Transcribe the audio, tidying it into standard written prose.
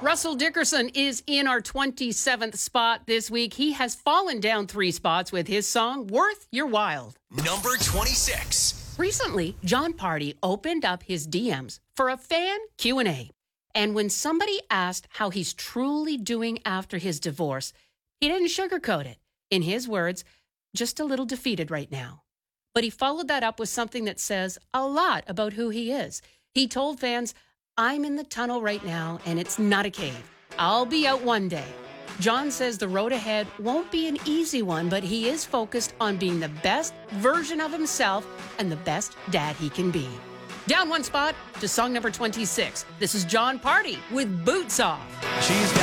Russell Dickerson is in our 27th spot this week. He has fallen down 3 spots with his song, Worth Your While. Number 26. Recently, Jon Pardi opened up his DMs for a fan Q&A. And when somebody asked how he's truly doing after his divorce, he didn't sugarcoat it. In his words, just a little defeated right now. But he followed that up with something that says a lot about who he is. He told fans, I'm in the tunnel right now, and it's not a cave. I'll be out one day. Jon says the road ahead won't be an easy one, but he is focused on being the best version of himself and the best dad he can be. Down 1 spot to song number 26. This is Jon Pardi with Boots Off. She's